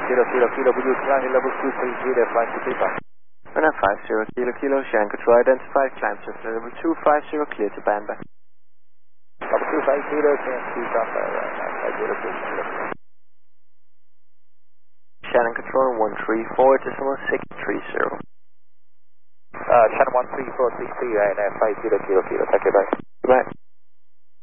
Kilo, would you climb level 230, flight 235? Runner 50 Kilo, Shannon Control identified, climb system level 250, clear to Bamba. Level 250, can speak up, 50, Shannon Control 134.630. Shannon 134.630 and 50 Kilo, thank you, bye. Goodbye.